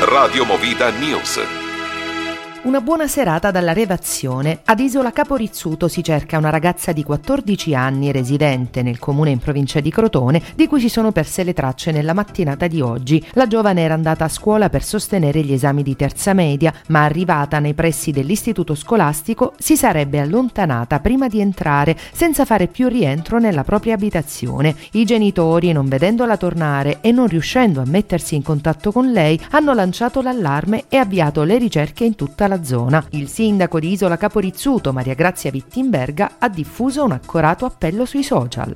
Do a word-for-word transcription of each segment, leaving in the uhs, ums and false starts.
Radio Movida News. Una buona serata dalla redazione. Ad Isola Capo Rizzuto si cerca una ragazza di quattordici anni residente nel comune in provincia di Crotone, di cui si sono perse le tracce nella mattinata di oggi. La giovane era andata a scuola per sostenere gli esami di terza media, ma arrivata nei pressi dell'istituto scolastico si sarebbe allontanata prima di entrare, senza fare più rientro nella propria abitazione. I genitori, non vedendola tornare e non riuscendo a mettersi in contatto con lei, hanno lanciato l'allarme e avviato le ricerche in tutta la zona. Il sindaco di Isola Capo Rizzuto, Maria Grazia Vittimberga, ha diffuso un accorato appello sui social.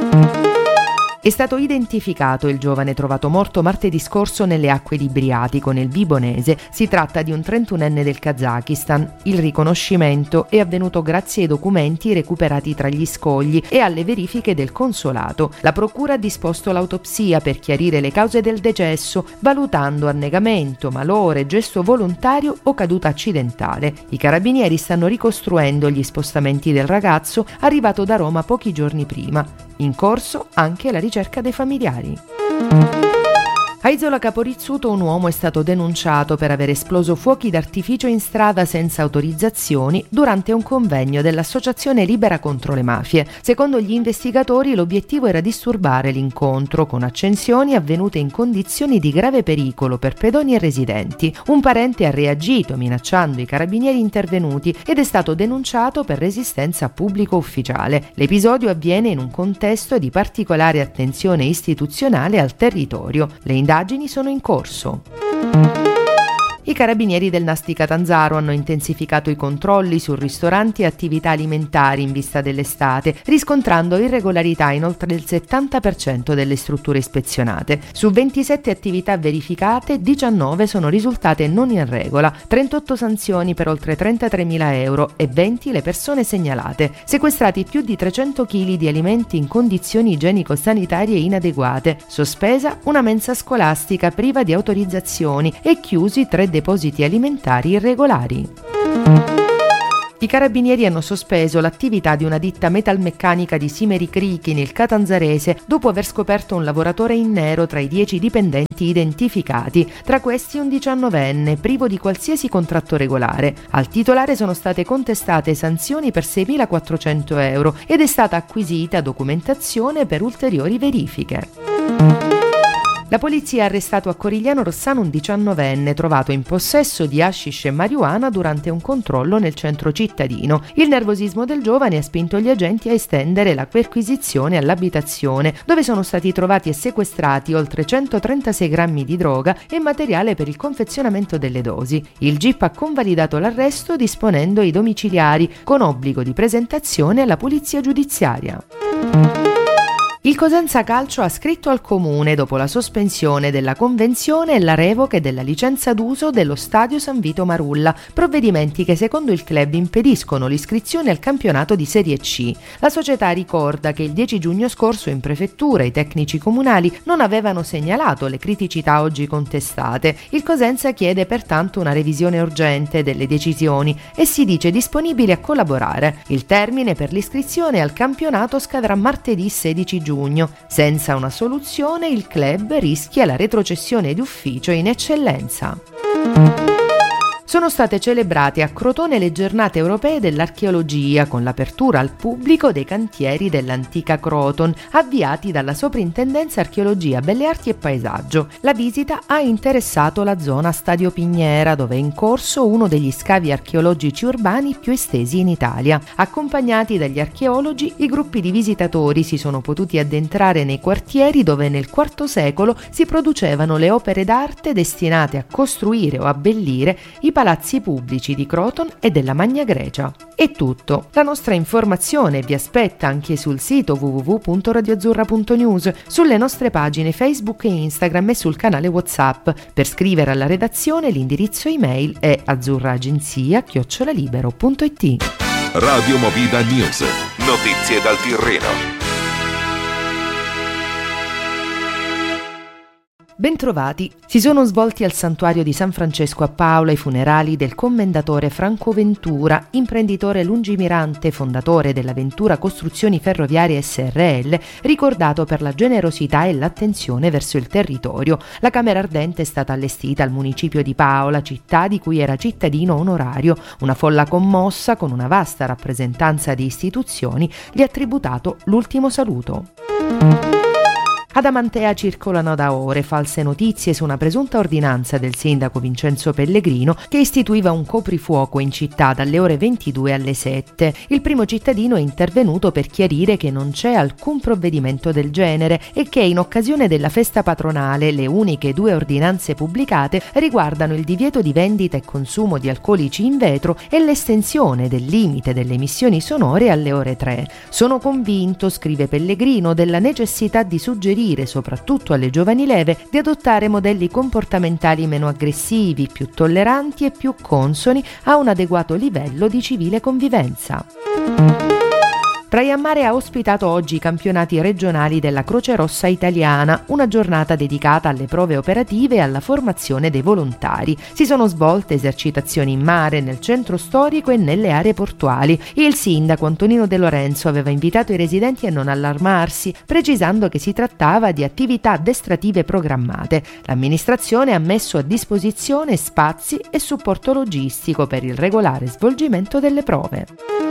È stato identificato il giovane trovato morto martedì scorso nelle acque di Briatico, nel Vibonese. Si tratta di un trentunenne del Kazakistan. Il riconoscimento è avvenuto grazie ai documenti recuperati tra gli scogli e alle verifiche del consolato. La procura ha disposto l'autopsia per chiarire le cause del decesso, valutando annegamento, malore, gesto volontario o caduta accidentale. I carabinieri stanno ricostruendo gli spostamenti del ragazzo arrivato da Roma pochi giorni prima. In corso anche la ricerca dei familiari. A Isola Capo Rizzuto un uomo è stato denunciato per aver esploso fuochi d'artificio in strada senza autorizzazioni durante un convegno dell'Associazione Libera contro le mafie. Secondo gli investigatori l'obiettivo era disturbare l'incontro con accensioni avvenute in condizioni di grave pericolo per pedoni e residenti. Un parente ha reagito minacciando i carabinieri intervenuti ed è stato denunciato per resistenza a pubblico ufficiale. L'episodio avviene in un contesto di particolare attenzione istituzionale al territorio. Le indagini Le indagini sono in corso. I carabinieri del Nasti Catanzaro hanno intensificato i controlli su ristoranti e attività alimentari in vista dell'estate, riscontrando irregolarità in oltre il settanta per cento delle strutture ispezionate. Su ventisette attività verificate, diciannove sono risultate non in regola, trentotto sanzioni per oltre trentatremila euro e venti le persone segnalate. Sequestrati più di trecento chili di alimenti in condizioni igienico-sanitarie inadeguate, sospesa una mensa scolastica priva di autorizzazioni e chiusi tre depositi alimentari irregolari. I carabinieri hanno sospeso l'attività di una ditta metalmeccanica di Simeri Crichi nel Catanzarese dopo aver scoperto un lavoratore in nero tra i dieci dipendenti identificati, tra questi un diciannovenne privo di qualsiasi contratto regolare. Al titolare sono state contestate sanzioni per seimilaquattrocento euro ed è stata acquisita documentazione per ulteriori verifiche. La polizia ha arrestato a Corigliano Rossano un diciannovenne trovato in possesso di hashish e marijuana durante un controllo nel centro cittadino. Il nervosismo del giovane ha spinto gli agenti a estendere la perquisizione all'abitazione, dove sono stati trovati e sequestrati oltre centotrentasei grammi di droga e materiale per il confezionamento delle dosi. Il G I P ha convalidato l'arresto disponendo i domiciliari con obbligo di presentazione alla polizia giudiziaria. Il Cosenza Calcio ha scritto al Comune dopo la sospensione della convenzione e la revoca della licenza d'uso dello stadio San Vito Marulla, provvedimenti che secondo il club impediscono l'iscrizione al campionato di Serie C. La società ricorda che il dieci giugno scorso in prefettura i tecnici comunali non avevano segnalato le criticità oggi contestate. Il Cosenza chiede pertanto una revisione urgente delle decisioni e si dice disponibile a collaborare. Il termine per l'iscrizione al campionato scadrà martedì sedici giugno. Senza una soluzione il club rischia la retrocessione d'ufficio in eccellenza. Sono state celebrate a Crotone le giornate europee dell'archeologia con l'apertura al pubblico dei cantieri dell'antica Croton avviati dalla Soprintendenza Archeologia, Belle Arti e Paesaggio. La visita ha interessato la zona Stadio Pignera, dove è in corso uno degli scavi archeologici urbani più estesi in Italia. Accompagnati dagli archeologi, i gruppi di visitatori si sono potuti addentrare nei quartieri dove nel quarto secolo si producevano le opere d'arte destinate a costruire o abbellire i palazzi pubblici di Croton e della Magna Grecia. È tutto. La nostra informazione vi aspetta anche sul sito w w w punto radio azzurra punto news, sulle nostre pagine Facebook e Instagram e sul canale WhatsApp. Per scrivere alla redazione l'indirizzo email è azzurraagenzia chiocciola libero punto it. Radio Movida News. Notizie dal Tirreno. Bentrovati. Si sono svolti al santuario di San Francesco a Paola i funerali del commendatore Franco Ventura, imprenditore lungimirante, fondatore della Ventura Costruzioni Ferroviarie S R L, ricordato per la generosità e l'attenzione verso il territorio. La camera ardente è stata allestita al municipio di Paola, città di cui era cittadino onorario. Una folla commossa, con una vasta rappresentanza di istituzioni, gli ha tributato l'ultimo saluto. Ad Amantea circolano da ore false notizie su una presunta ordinanza del sindaco Vincenzo Pellegrino che istituiva un coprifuoco in città dalle ore ventidue alle sette. Il primo cittadino è intervenuto per chiarire che non c'è alcun provvedimento del genere e che in occasione della festa patronale le uniche due ordinanze pubblicate riguardano il divieto di vendita e consumo di alcolici in vetro e l'estensione del limite delle emissioni sonore alle ore tre. Sono convinto, scrive Pellegrino, della necessità di suggerire soprattutto alle giovani leve di adottare modelli comportamentali meno aggressivi, più tolleranti e più consoni a un adeguato livello di civile convivenza. Praia Mare ha ospitato oggi i campionati regionali della Croce Rossa Italiana, una giornata dedicata alle prove operative e alla formazione dei volontari. Si sono svolte esercitazioni in mare, nel centro storico e nelle aree portuali. Il sindaco Antonino De Lorenzo aveva invitato i residenti a non allarmarsi, precisando che si trattava di attività addestrative programmate. L'amministrazione ha messo a disposizione spazi e supporto logistico per il regolare svolgimento delle prove.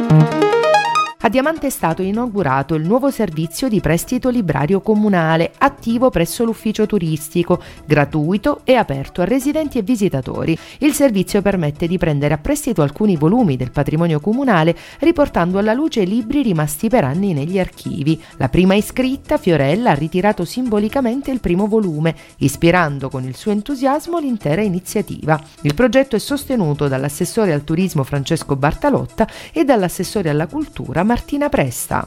A Diamante è stato inaugurato il nuovo servizio di prestito librario comunale, attivo presso l'ufficio turistico, gratuito e aperto a residenti e visitatori. Il servizio permette di prendere a prestito alcuni volumi del patrimonio comunale, riportando alla luce libri rimasti per anni negli archivi. La prima iscritta, Fiorella, ha ritirato simbolicamente il primo volume, ispirando con il suo entusiasmo l'intera iniziativa. Il progetto è sostenuto dall'assessore al turismo Francesco Bartalotta e dall'assessore alla cultura Martina Presta.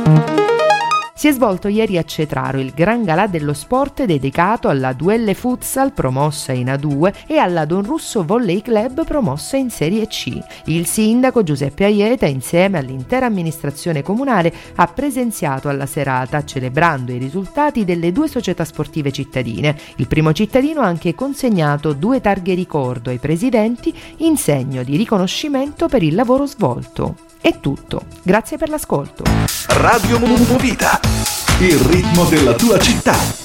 Si è svolto ieri a Cetraro il Gran Galà dello Sport dedicato alla due L Futsal promossa in A due e alla Don Russo Volley Club promossa in Serie C. Il sindaco Giuseppe Aieta, insieme all'intera amministrazione comunale, ha presenziato alla serata celebrando i risultati delle due società sportive cittadine. Il primo cittadino ha anche consegnato due targhe ricordo ai presidenti in segno di riconoscimento per il lavoro svolto. È tutto. Grazie per l'ascolto. Radio Movida, il ritmo della tua città.